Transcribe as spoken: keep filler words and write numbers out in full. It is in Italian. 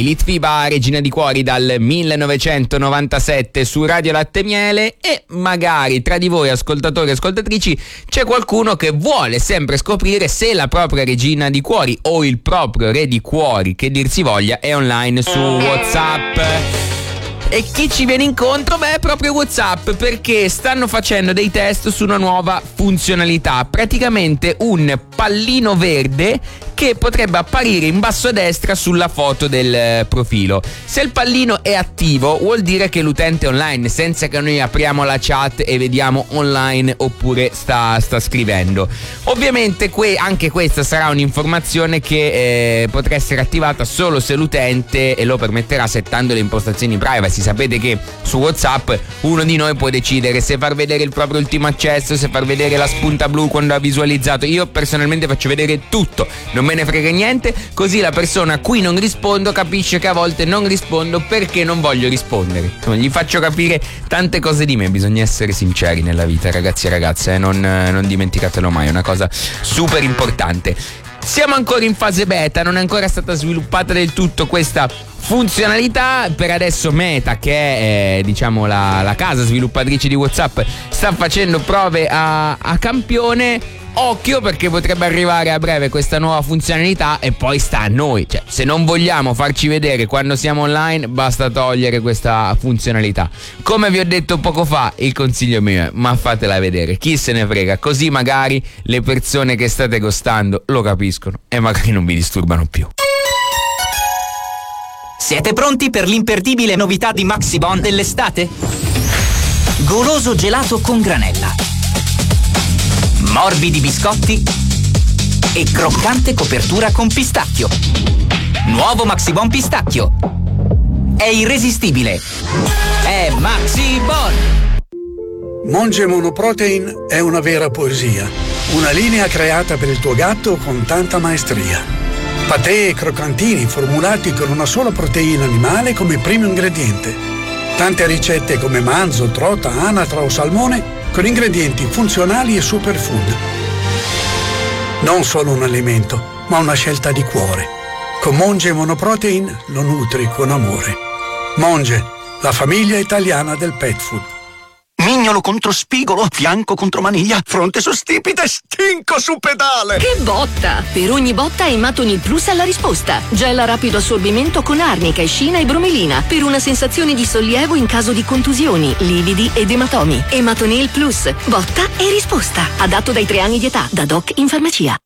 Litfiba, Regina di Cuori dal millenovecentonovantasette su Radio Latte e Miele, e magari tra di voi ascoltatori e ascoltatrici c'è qualcuno che vuole sempre scoprire se la propria Regina di Cuori o il proprio Re di Cuori, che dir si voglia, è online su WhatsApp. E chi ci viene incontro? Beh, proprio WhatsApp, perché stanno facendo dei test su una nuova funzionalità, praticamente un pallino verde che potrebbe apparire in basso a destra sulla foto del profilo. Se il pallino è attivo vuol dire che l'utente è online, senza che noi apriamo la chat e vediamo online oppure sta, sta scrivendo. Ovviamente que- anche questa sarà un'informazione che eh, potrà essere attivata solo se l'utente lo permetterà settando le impostazioni privacy. Sapete che su WhatsApp uno di noi può decidere se far vedere il proprio ultimo accesso, se far vedere la spunta blu quando ha visualizzato. Io personalmente faccio vedere tutto, non me ne frega niente, così la persona a cui non rispondo capisce che a volte non rispondo perché non voglio rispondere. Non gli faccio capire tante cose di me. Bisogna essere sinceri nella vita, ragazzi e ragazze, eh? non, non dimenticatelo mai, è una cosa super importante. Siamo ancora in fase beta, non è ancora stata sviluppata del tutto questa funzionalità. Per adesso Meta, che è eh, diciamo la, la casa sviluppatrice di WhatsApp, sta facendo prove a, a campione. Occhio, perché potrebbe arrivare a breve questa nuova funzionalità e poi sta a noi. Cioè, se non vogliamo farci vedere quando siamo online, basta togliere questa funzionalità. Come vi ho detto poco fa, il consiglio mio è: ma fatela vedere, chi se ne frega, così magari le persone che state ghostando lo capiscono e magari non vi disturbano più. Siete pronti per l'imperdibile novità di Maxibon dell'estate? Goloso gelato con granella, morbidi biscotti e croccante copertura con pistacchio. Nuovo Maxibon pistacchio. È irresistibile. È Maxibon. Monge Monoprotein è una vera poesia. Una linea creata per il tuo gatto con tanta maestria. Patè e croccantini formulati con una sola proteina animale come primo ingrediente. Tante ricette come manzo, trota, anatra o salmone con ingredienti funzionali e superfood. Non solo un alimento, ma una scelta di cuore. Con Monge Monoprotein lo nutri con amore. Monge, la famiglia italiana del pet food. Mignolo contro spigolo, fianco contro maniglia, fronte su stipite, stinco su pedale. Che botta! Per ogni botta Ematonil Plus ha la risposta. Gel a rapido assorbimento con arnica, escina e bromelina per una sensazione di sollievo in caso di contusioni, lividi ed ematomi. Ematonil Plus, botta e risposta. Adatto dai tre anni di età, da Doc in farmacia.